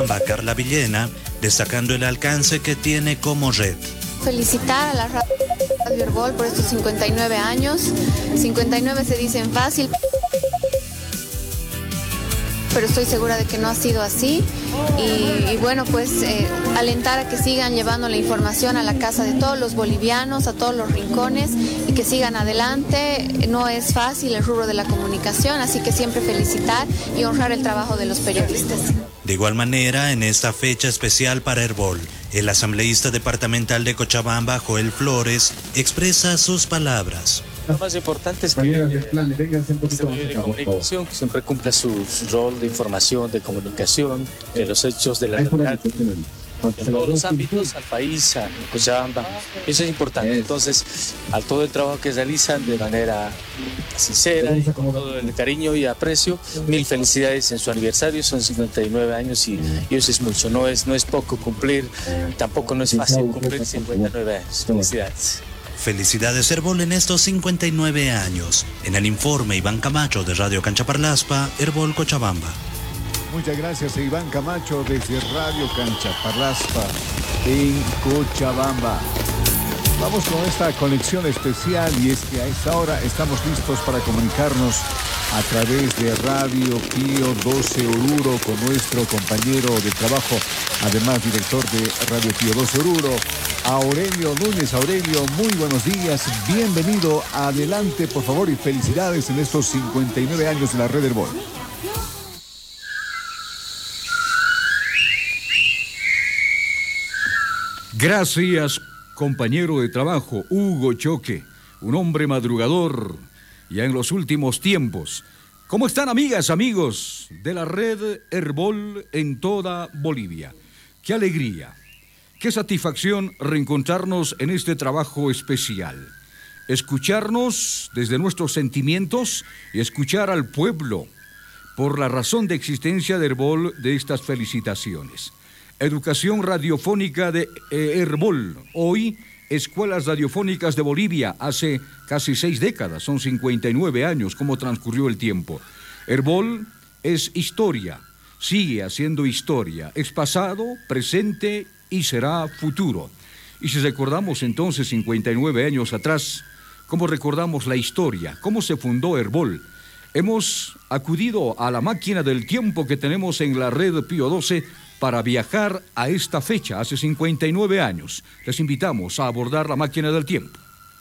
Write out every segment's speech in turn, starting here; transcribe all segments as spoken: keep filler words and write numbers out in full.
Cochabamba, Carla Villena, destacando el alcance que tiene como red. Felicitar a la Radio Herbol por estos cincuenta y nueve años. cincuenta y nueve se dicen fácil, pero estoy segura de que no ha sido así. Y, y bueno, pues eh, alentar a que sigan llevando la información a la casa de todos los bolivianos, a todos los rincones, y que sigan adelante. No es fácil el rubro de la comunicación, así que siempre felicitar y honrar el trabajo de los periodistas. De igual manera, en esta fecha especial para Herbol, el asambleísta departamental de Cochabamba, Joel Flores, expresa sus palabras. Lo más importante es que este medio de comunicación que siempre cumpla su, su rol de información, de comunicación, de los hechos de la realidad, en todos los ámbitos, al país, a Cochabamba. Eso es importante. Entonces, a todo el trabajo que realizan de manera sincera y con todo el cariño y aprecio, mil felicidades en su aniversario. Son cincuenta y nueve años y, y eso es mucho. No es, no es poco cumplir, tampoco no es fácil cumplir cincuenta y nueve años. Felicidades. Felicidades Herbol en estos cincuenta y nueve años. En el informe Iván Camacho de Radio Cancha Parlaspa, Herbol Cochabamba. Muchas gracias a Iván Camacho desde Radio Cancha Parlaspa en Cochabamba. Vamos con esta conexión especial y es que a esta hora estamos listos para comunicarnos a través de Radio Pío doce Oruro con nuestro compañero de trabajo, además director de Radio Pío doce Oruro, Aurelio Núñez. Aurelio, muy buenos días, bienvenido, adelante por favor y felicidades en estos cincuenta y nueve años de la Red Herbol. Gracias, compañero de trabajo, Hugo Choque, un hombre madrugador ya en los últimos tiempos. ¿Cómo están, amigas, amigos de la Red Herbol en toda Bolivia? ¡Qué alegría! ¡Qué satisfacción reencontrarnos en este trabajo especial! Escucharnos desde nuestros sentimientos y escuchar al pueblo por la razón de existencia de Herbol de estas felicitaciones. Educación radiofónica de eh, Herbol. Hoy, Escuelas Radiofónicas de Bolivia. Hace casi seis décadas, son cincuenta y nueve años, cómo transcurrió el tiempo. Herbol es historia, sigue haciendo historia. Es pasado, presente y será futuro. Y si recordamos entonces cincuenta y nueve años atrás, ¿cómo recordamos la historia? ¿Cómo se fundó Herbol? Hemos acudido a la máquina del tiempo que tenemos en la Red Pío doce para viajar a esta fecha, hace cincuenta y nueve años. Les invitamos a abordar la máquina del tiempo.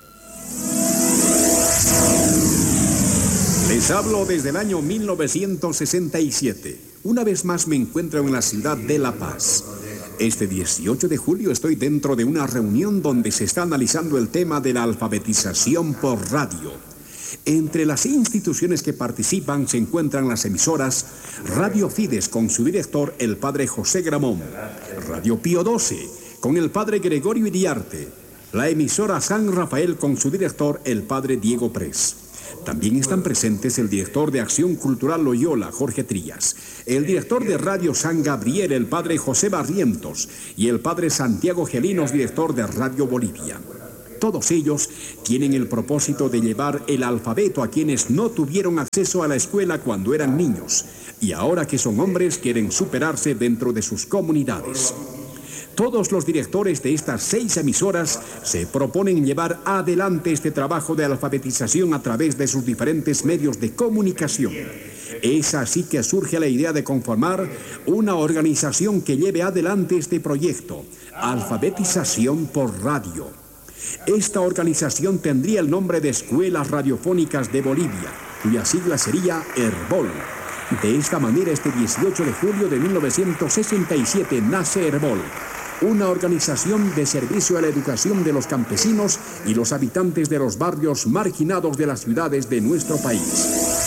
Les hablo desde el año mil novecientos sesenta y siete. Una vez más me encuentro en la ciudad de La Paz. Este dieciocho de julio estoy dentro de una reunión donde se está analizando el tema de la alfabetización por radio. Entre las instituciones que participan se encuentran las emisoras Radio Fides con su director, el padre José Gramón, Radio Pío doce con el padre Gregorio Iriarte, la emisora San Rafael con su director, el padre Diego Pres. También están presentes el director de Acción Cultural Loyola, Jorge Trías, el director de Radio San Gabriel, el padre José Barrientos, y el padre Santiago Gelinos, director de Radio Bolivia. Todos ellos tienen el propósito de llevar el alfabeto a quienes no tuvieron acceso a la escuela cuando eran niños y ahora que son hombres quieren superarse dentro de sus comunidades. Todos los directores de estas seis emisoras se proponen llevar adelante este trabajo de alfabetización a través de sus diferentes medios de comunicación. Es así que surge la idea de conformar una organización que lleve adelante este proyecto, Alfabetización por Radio. Esta organización tendría el nombre de Escuelas Radiofónicas de Bolivia, cuya sigla sería Herbol. De esta manera, este dieciocho de julio de mil novecientos sesenta y siete nace Herbol, una organización de servicio a la educación de los campesinos y los habitantes de los barrios marginados de las ciudades de nuestro país.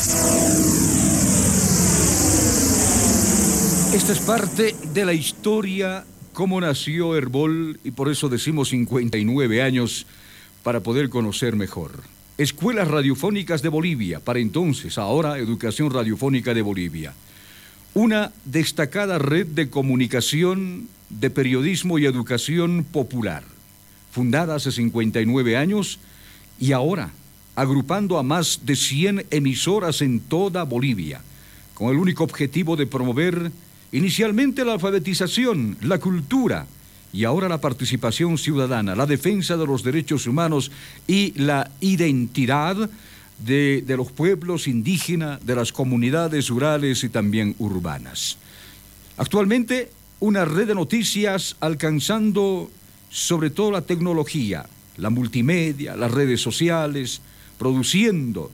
Esta es parte de la historia, cómo nació Herbol, y por eso decimos cincuenta y nueve años, para poder conocer mejor. Escuelas Radiofónicas de Bolivia, para entonces, ahora Educación Radiofónica de Bolivia. Una destacada red de comunicación, de periodismo y educación popular, fundada hace cincuenta y nueve años y ahora agrupando a más de cien emisoras en toda Bolivia, con el único objetivo de promover Inicialmente la alfabetización, la cultura y ahora la participación ciudadana, la defensa de los derechos humanos y la identidad de, de los pueblos indígenas, de las comunidades rurales y también urbanas. Actualmente, una red de noticias alcanzando sobre todo la tecnología, la multimedia, las redes sociales, produciendo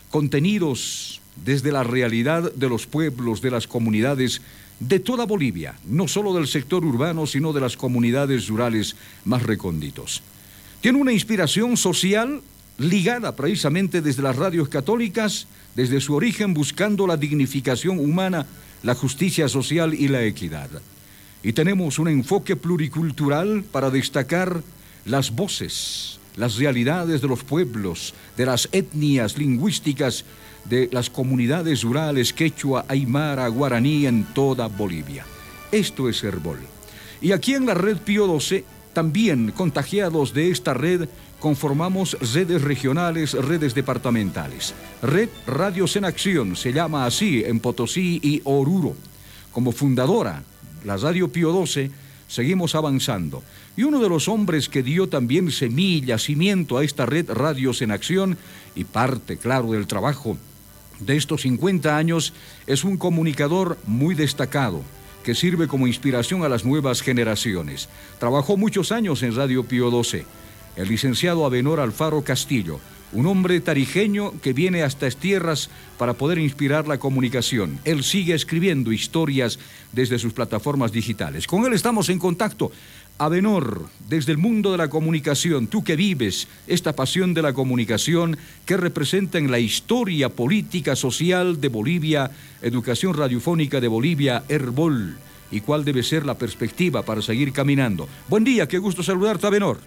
contenidos desde la realidad de los pueblos, de las comunidades de toda Bolivia, no solo del sector urbano, sino de las comunidades rurales más recónditos. Tiene una inspiración social ligada precisamente desde las radios católicas, desde su origen buscando la dignificación humana, la justicia social y la equidad. Y tenemos un enfoque pluricultural para destacar las voces, las realidades de los pueblos, de las etnias lingüísticas, de las comunidades rurales quechua, aymara, guaraní en toda Bolivia. Esto es Herbol. Y aquí en la red Pío doce, también contagiados de esta red, conformamos redes regionales, redes departamentales. Red Radios en Acción, se llama así en Potosí y Oruro. Como fundadora, la Radio Pío doce, seguimos avanzando. Y uno de los hombres que dio también semilla, cimiento a esta red Radios en Acción, y parte, claro, del trabajo de estos cincuenta años, es un comunicador muy destacado, que sirve como inspiración a las nuevas generaciones. Trabajó muchos años en Radio Pío doce, el licenciado Abenor Alfaro Castillo, un hombre tarijeño que viene a estas tierras para poder inspirar la comunicación. Él sigue escribiendo historias desde sus plataformas digitales. Con él estamos en contacto. Abenor, desde el mundo de la comunicación, tú que vives esta pasión de la comunicación, ¿qué representa en la historia política, social de Bolivia, educación radiofónica de Bolivia, Herbol? ¿Y cuál debe ser la perspectiva para seguir caminando? Buen día, qué gusto saludarte, Abenor.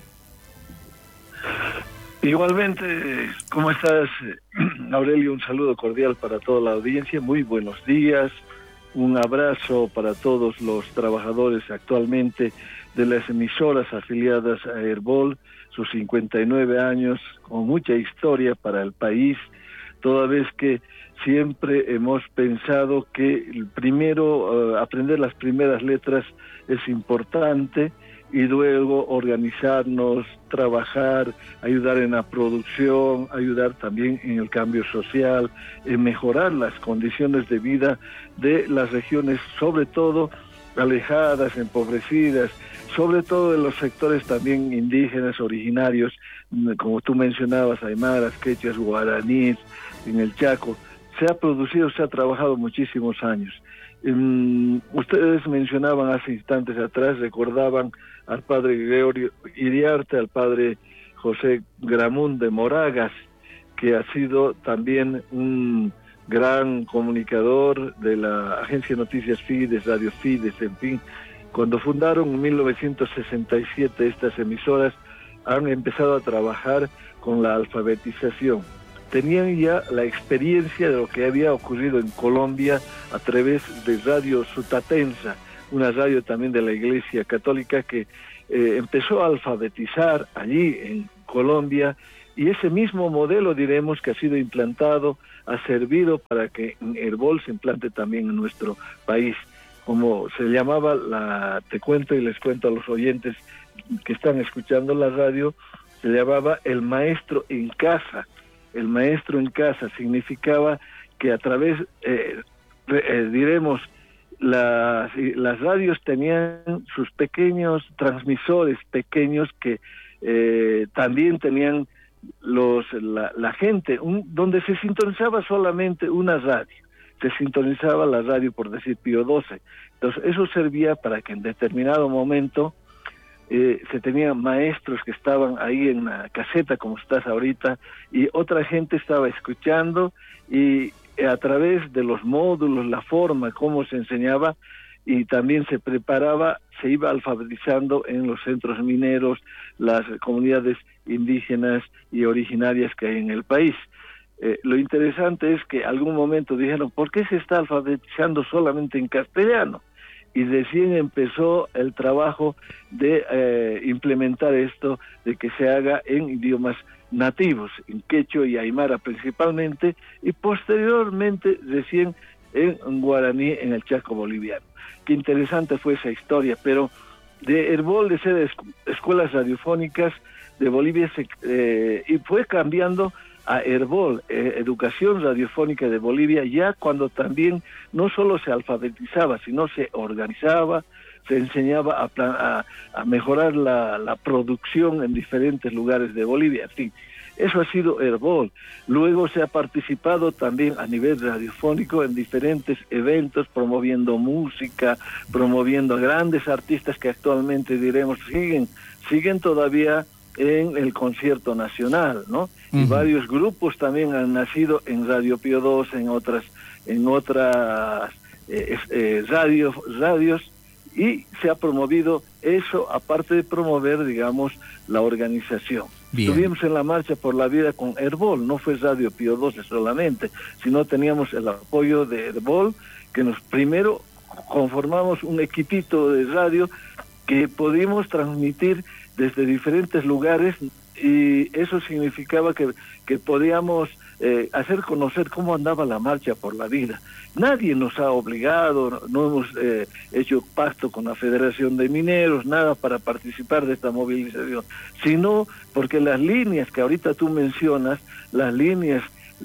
Igualmente, ¿cómo estás, Aurelio? Un saludo cordial para toda la audiencia, muy buenos días, un abrazo para todos los trabajadores actualmente de las emisoras afiliadas a Herbol, sus cincuenta y nueve años, con mucha historia para el país, toda vez que siempre hemos pensado que el primero, uh, aprender las primeras letras es importante, y luego organizarnos, trabajar, ayudar en la producción, ayudar también en el cambio social, en mejorar las condiciones de vida de las regiones, sobre todo alejadas, empobrecidas, sobre todo de los sectores también indígenas, originarios, como tú mencionabas, aymaras, quechuas, guaraníes, en el Chaco. Se ha producido, se ha trabajado muchísimos años. Um, ustedes mencionaban hace instantes atrás, recordaban al padre Gregorio Iriarte, al padre José Gramún de Moragas, que ha sido también un gran comunicador de la agencia de noticias Fides, Radio Fides, en fin. Cuando fundaron en mil novecientos sesenta y siete estas emisoras, han empezado a trabajar con la alfabetización. Tenían ya la experiencia de lo que había ocurrido en Colombia a través de Radio Sutatensa, una radio también de la Iglesia Católica que eh, empezó a alfabetizar allí en Colombia, y ese mismo modelo, diremos, que ha sido implantado, ha servido para que Herbol se implante también en nuestro país. Como se llamaba, la, te cuento y les cuento a los oyentes que están escuchando la radio, se llamaba El Maestro en Casa. El maestro en casa significaba que a través, eh, eh, diremos, las, las radios tenían sus pequeños transmisores, pequeños que eh, también tenían los la, la gente, un, donde se sintonizaba solamente una radio, se sintonizaba la radio, por decir, Pío doce. Entonces eso servía para que en determinado momento Eh, se tenían maestros que estaban ahí en la caseta, como estás ahorita, y otra gente estaba escuchando, y a través de los módulos, la forma, cómo se enseñaba, y también se preparaba, se iba alfabetizando en los centros mineros, las comunidades indígenas y originarias que hay en el país. Eh, lo interesante es que algún momento dijeron, ¿por qué se está alfabetizando solamente en castellano? Y recién empezó el trabajo de eh, implementar esto, de que se haga en idiomas nativos, en quechua y aymara principalmente, y posteriormente recién en guaraní en el Chaco boliviano. Qué interesante fue esa historia, pero de Herbol, de ser escuelas radiofónicas de Bolivia, se, eh, y fue cambiando a Herbol, eh, Educación Radiofónica de Bolivia, ya cuando también no solo se alfabetizaba, sino se organizaba, se enseñaba a, plan, a, a mejorar la, la producción en diferentes lugares de Bolivia, en fin. Eso ha sido Herbol. Luego se ha participado también a nivel radiofónico en diferentes eventos, promoviendo música, promoviendo grandes artistas que actualmente, diremos, siguen, siguen todavía en el concierto nacional, ¿no? Uh-huh. Y varios grupos también han nacido en Radio Pío doce, en otras, en otras eh, eh, radios, radios, y se ha promovido eso, aparte de promover, digamos, la organización. Bien. Estuvimos en la Marcha por la Vida con Herbol, no fue Radio Pío doce solamente, sino teníamos el apoyo de Herbol, que nos primero conformamos un equipito de radio que pudimos transmitir desde diferentes lugares, y eso significaba que, que podíamos eh, hacer conocer cómo andaba la Marcha por la Vida. Nadie nos ha obligado, no, no hemos eh, hecho pacto con la Federación de Mineros, nada para participar de esta movilización, sino porque las líneas que ahorita tú mencionas, las líneas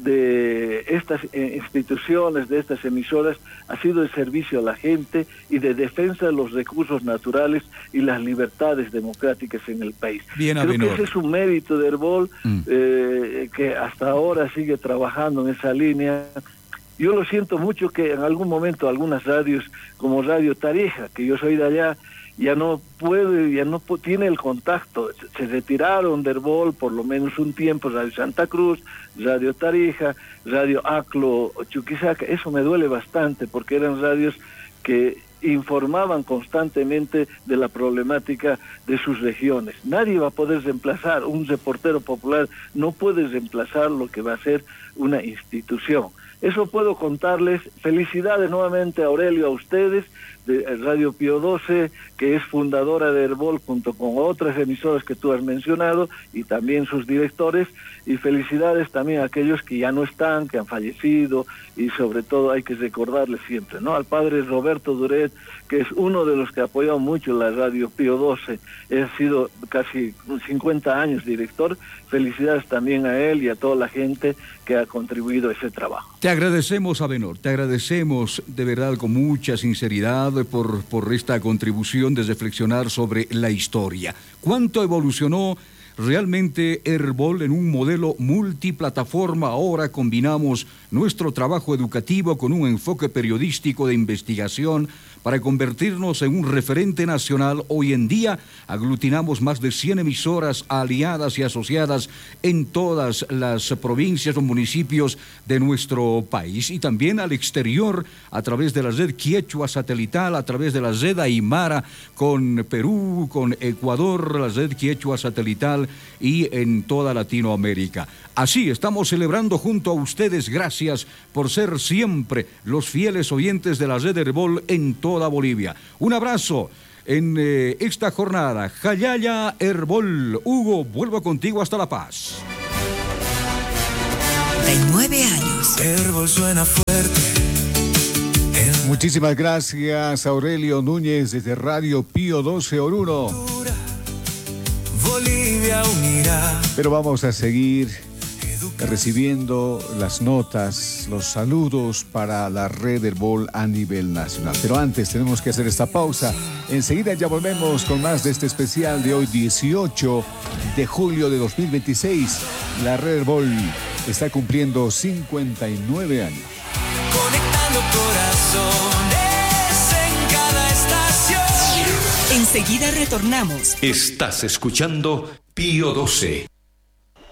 de estas eh, instituciones, de estas emisoras, ha sido de servicio a la gente y de defensa de los recursos naturales y las libertades democráticas en el país. Bien, Creo Abenor. que ese es un mérito de Herbol, mm. eh, que hasta ahora sigue trabajando en esa línea. Yo lo siento mucho que en algún momento algunas radios, como Radio Tarija, que yo soy de allá, ya no puede, ya no tiene el contacto, se retiraron de Herbol por lo menos un tiempo, Radio Santa Cruz, Radio Tarija, Radio Aclo, Chuquisaca. Eso me duele bastante porque eran radios que informaban constantemente de la problemática de sus regiones. Nadie va a poder reemplazar, un reportero popular no puede reemplazar lo que va a ser una institución. Eso puedo contarles. Felicidades nuevamente a Aurelio, a ustedes, de Radio Pío doce, que es fundadora de Herbol junto con otras emisoras que tú has mencionado, y también sus directores, y felicidades también a aquellos que ya no están, que han fallecido, y sobre todo hay que recordarles siempre, ¿no? Al padre Roberto Duret, que es uno de los que ha apoyado mucho la Radio Pío doce, ha sido casi cincuenta años director. Felicidades también a él y a toda la gente que ha contribuido a ese trabajo. Te agradecemos, Abenor, te agradecemos de verdad con mucha sinceridad por, por esta contribución de reflexionar sobre la historia. ¿Cuánto evolucionó realmente Herbol en un modelo multiplataforma? Ahora combinamos nuestro trabajo educativo con un enfoque periodístico de investigación para convertirnos en un referente nacional. Hoy en día aglutinamos más de cien emisoras aliadas y asociadas en todas las provincias o municipios de nuestro país, y también al exterior a través de la red Quiechua satelital, a través de la red Aymara con Perú, con Ecuador, la red Quiechua satelital, y en toda Latinoamérica. Así estamos celebrando junto a ustedes. Gracias por ser siempre los fieles oyentes de la red Herbol en toda Bolivia. Un abrazo en eh, esta jornada. Jayaya Herbol. Hugo, vuelvo contigo hasta La Paz. treinta y nueve años. Herbol suena fuerte. Muchísimas gracias, Aurelio Núñez, desde Radio Pío doce Oruro. Bolivia unirá. Pero vamos a seguir recibiendo las notas, los saludos para la red Herbol a nivel nacional. Pero antes tenemos que hacer esta pausa. Enseguida ya volvemos con más de este especial de hoy, dieciocho de julio de dos mil veintiséis. La red Herbol está cumpliendo cincuenta y nueve años. Conectando corazones en cada estación. Enseguida retornamos. Estás escuchando Pío doce.